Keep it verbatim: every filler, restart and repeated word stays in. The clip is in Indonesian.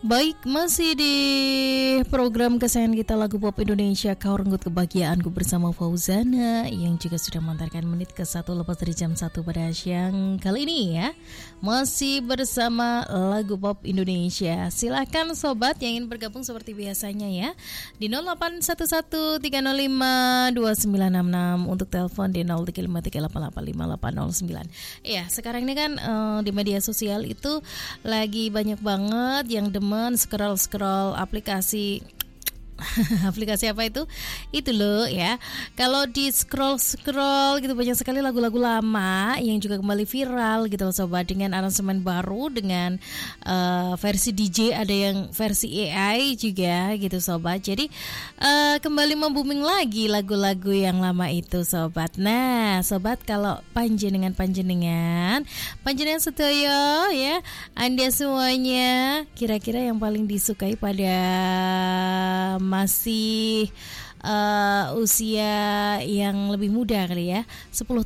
Baik, masih di program kesayangan kita lagu pop Indonesia Kau Renggut Kebahagiaanku bersama Fauzana yang juga sudah mengantarkan menit ke satu lepas dari jam satu pada siang kali ini ya. Masih bersama lagu pop Indonesia. Silakan sobat yang ingin bergabung seperti biasanya ya di nol delapan satu satu tiga nol lima dua sembilan enam enam, untuk telepon di nol tiga lima tiga delapan delapan lima delapan nol sembilan. Iya, sekarang ini kan uh, di media sosial itu lagi banyak banget yang demen scroll-scroll aplikasi aplikasi apa itu? Itu loh ya. Kalau di scroll-scroll gitu banyak sekali lagu-lagu lama yang juga kembali viral gitu loh sobat, dengan aransemen baru, dengan uh, versi D J, ada yang versi A I juga gitu sobat. Jadi uh, kembali membuming lagi lagu-lagu yang lama itu sobat. Nah sobat, kalau panjenengan panjenengan panjenengan setuju ya, Anda semuanya kira-kira yang paling disukai pada masih uh, usia yang lebih muda kali ya, sepuluh